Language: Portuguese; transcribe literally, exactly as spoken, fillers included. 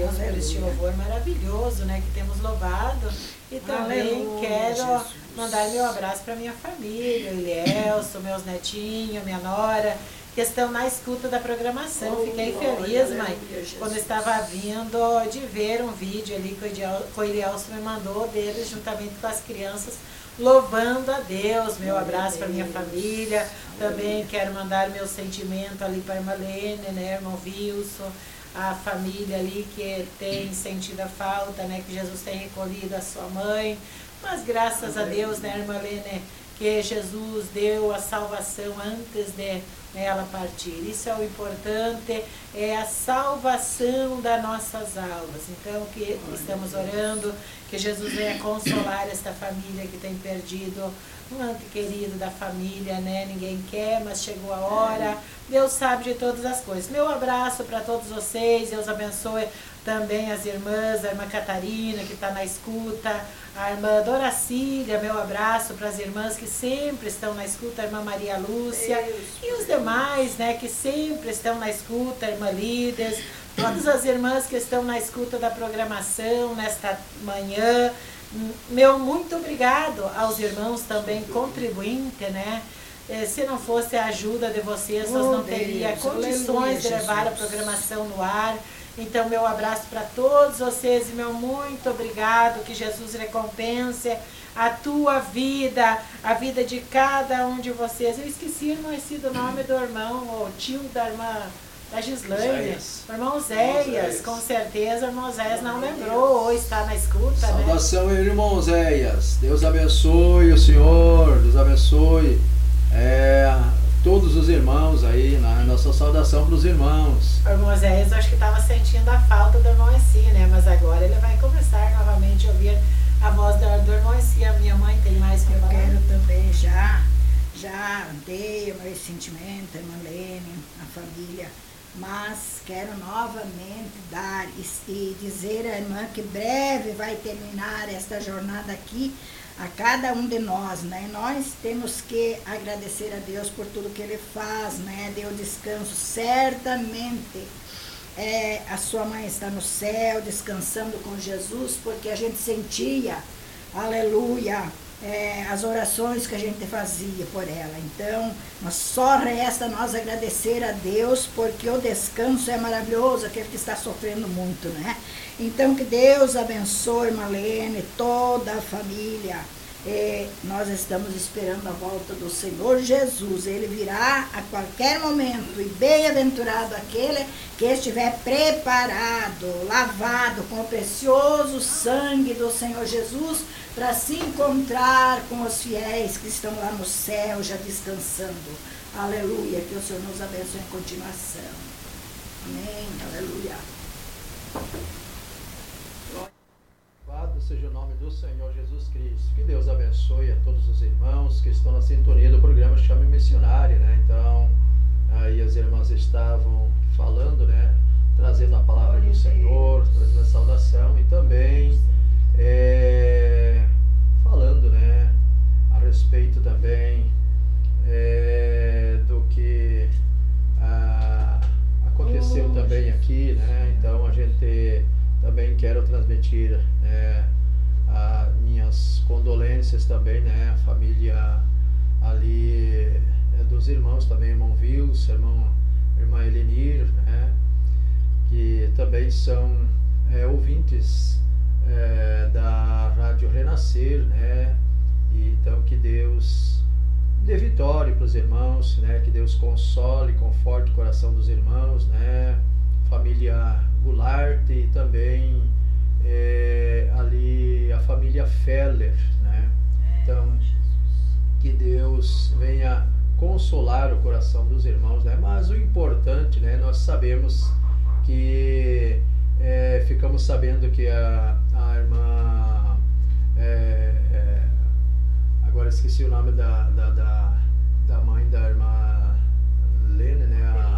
Deus Aleluia. por este louvor maravilhoso, né, que temos louvado. E também Aleluia, quero Jesus. mandar meu abraço para minha família, o Elielson, meus netinhos, minha nora, que estão na escuta da programação. Oh, Fiquei glória, feliz, mãe, aleluia, Jesus. quando estava vindo de ver um vídeo ali que o Ediel- que o Elielson me mandou deles, juntamente com as crianças, louvando a Deus. Meu Glória abraço a para minha Deus. família. Também quero mandar meu sentimento ali para a irmã Lene, né, irmão Wilson, a família ali que tem sentido a falta, né, que Jesus tem recolhido a sua mãe. Mas graças a Deus, né, irmã Lene, que Jesus deu a salvação antes de ela partir. Isso é o importante, é a salvação das nossas almas. Então, que estamos orando, que Jesus venha consolar esta família que tem perdido um ente querido da família, né? Ninguém quer, mas chegou a hora. Deus sabe de todas as coisas. Meu abraço para todos vocês, Deus abençoe também as irmãs, a irmã Catarina, que está na escuta, a irmã Doracília, meu abraço para as irmãs que sempre estão na escuta, a irmã Maria Lúcia, Deus, e os demais, né, que sempre estão na escuta, a irmã Líderes, todas as irmãs que estão na escuta da programação nesta manhã. Meu muito obrigado aos irmãos também contribuintes, né? Eh, Se não fosse a ajuda de vocês, nós Oh, não teria Deus, condições aleluia, de levar a Jesus. programação no ar. Então, meu abraço para todos vocês e meu muito obrigado. Que Jesus recompense a tua vida, a vida de cada um de vocês. Eu esqueci, irmão, esse do nome do irmão, o tio da irmã da Gislaine. Zéias. O irmão Zéias, Zéias. com certeza o irmão Zéias não lembrou ou está na escuta, né? Saudação, irmão Zéias. Deus abençoe o senhor, Deus abençoe é, todos os irmãos aí, na nossa saudação para os irmãos. O irmão Zéias, eu acho que estava sentindo a falta do irmão Essi, né? Mas agora ele vai começar novamente a ouvir a voz do, do irmão Essi. A minha mãe tem mais para Eu falar? quero também já, já dei o meu sentimento, a irmã Lene, a família, mas quero novamente dar e, e dizer à irmã que breve vai terminar esta jornada aqui a cada um de nós, né? Nós temos que agradecer a Deus por tudo que Ele faz, né? Deu descanso, certamente. É, a sua mãe está no céu, descansando com Jesus, porque a gente sentia, aleluia, é, as orações que a gente fazia por ela. Então, mas só resta nós agradecer a Deus, porque o descanso é maravilhoso, aquele que está sofrendo muito, né? Então, que Deus abençoe Marlene, toda a família. É, nós estamos esperando a volta do Senhor Jesus. Ele virá a qualquer momento, e bem-aventurado aquele que estiver preparado, lavado com o precioso sangue do Senhor Jesus, para se encontrar com os fiéis que estão lá no céu, já descansando. Aleluia, que o Senhor nos abençoe em continuação. Amém, aleluia. Louvado seja o nome do Senhor Jesus Cristo. Que Deus abençoe a todos os irmãos que estão na sintonia do programa Chame Missionário, né? Então, aí as irmãs estavam falando, né? Trazendo a palavra do Senhor, trazendo a saudação e também é, falando, né? A respeito também é, do que ah, aconteceu também aqui, né? Então a gente também quero transmitir né, as minhas condolências também, né? A família ali é, dos irmãos também, irmão Wilson, irmão, irmã Elenir, né? Que também são é, ouvintes é, da Rádio Renascer, né? E, então que Deus dê vitória para os irmãos, né? Que Deus console, conforte o coração dos irmãos, né? Família Goulart e também é, ali a família Feller, né? Então que Deus venha consolar o coração dos irmãos, né? Mas o importante, né? Nós sabemos que é, ficamos sabendo que a, a irmã é, é, agora esqueci o nome da, da, da, da mãe da irmã Lene, né? A,